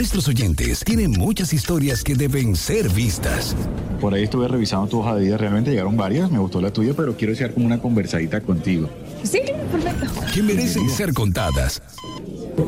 nuestros oyentes tienen muchas historias que deben ser vistas. Por ahí estuve revisando tu hoja de vida, realmente llegaron varias, me gustó la tuya, pero quiero hacer como una conversadita contigo. Sí, perfecto. Que merecen ser contadas.